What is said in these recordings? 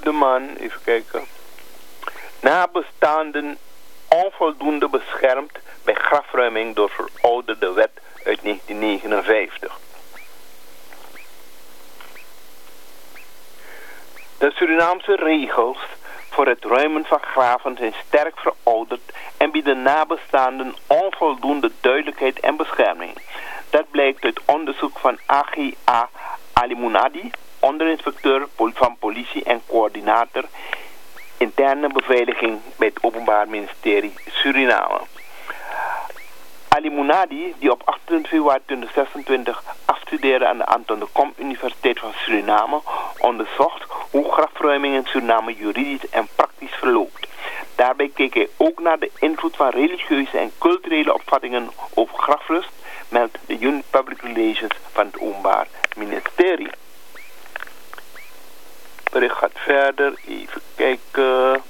de man, even kijken. Nabestaanden onvoldoende beschermd bij grafruiming door verouderde wet uit 1959. De Surinaamse regels voor het ruimen van graven zijn sterk verouderd en bieden nabestaanden onvoldoende duidelijkheid en bescherming. Dat blijkt uit onderzoek van AGA Alimunadi, onderinspecteur van politie en coördinator interne beveiliging bij het Openbaar Ministerie Suriname. Alimunadi, die op 28 februari 2026 afstudeerde aan de Anton de Kom Universiteit van Suriname, onderzocht hoe grafruiming in Suriname juridisch en praktisch verloopt. Daarbij keek hij ook naar de invloed van religieuze en culturele opvattingen over grafrust, meldt de Unit Public Relations van het Openbaar Ministerie. Het bericht gaat verder, even kijken.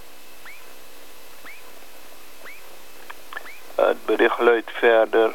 Het bericht luidt verder.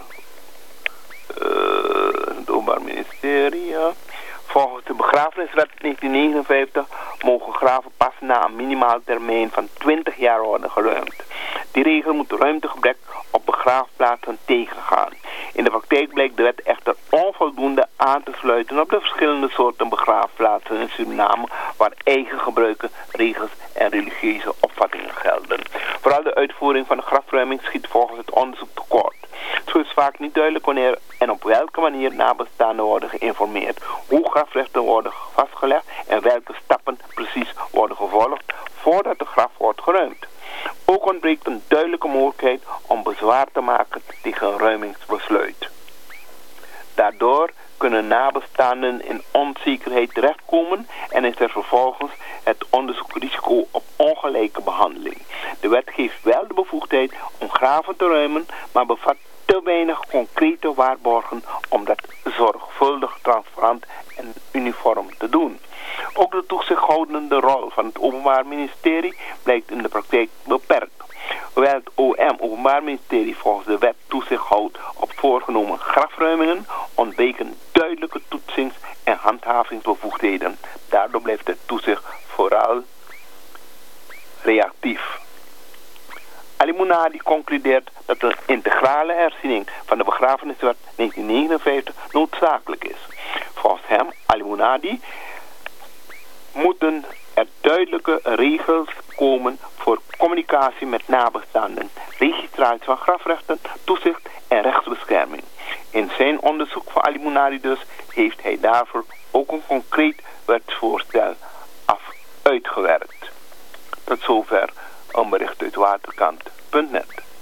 Het Openbaar Ministerie, ja. Volgens de begrafeniswet 1959 mogen graven pas na een minimaal termijn van 20 jaar worden geruimd. Die regel moet ruimtegebrek op begraafplaatsen tegengaan. In de praktijk blijkt de wet echter onvoldoende aan te sluiten op de verschillende soorten begraafplaatsen in Suriname, waar eigen gebruiken, regels en religieuze opvattingen gelden. Vooral de uitvoering van de grafruiming schiet volgens het onderzoek tekort. Zo is vaak niet duidelijk wanneer en op welke manier nabestaanden worden geïnformeerd, hoe grafrechten worden vastgelegd en welke stappen precies worden gevolgd voordat de graf wordt geruimd. Ook ontbreekt een duidelijke mogelijkheid om bezwaar te maken tegen een ruimingsbesluit. Daardoor kunnen nabestaanden in onzekerheid terechtkomen en is er vervolgens het onderzoekrisico op ongelijke behandeling. De wet geeft wel de bevoegdheid om graven te ruimen, maar bevat te weinig concrete waarborgen om dat zorgvuldig, transparant en uniform te doen. Ook de toezichthoudende rol van het Openbaar Ministerie blijkt in de praktijk beperkt. Hoewel het OM, Openbaar Ministerie, volgens de wet toezicht houdt op voorgenomen grafruimingen, ontbreken duidelijke toetsings- en handhavingsbevoegdheden. Daardoor blijft het toezicht vooral reactief. Alimunadi concludeert dat een integrale herziening van de begrafeniswet 1959 noodzakelijk is. Volgens hem, Alimunadi, moeten er duidelijke regels komen voor communicatie met nabestaanden, registratie van grafrechten, toezicht en rechtsbescherming. In zijn onderzoek van Alimunadi dus heeft hij daarvoor ook een concreet wetsvoorstel uitgewerkt. Tot zover een bericht uit waterkant.net.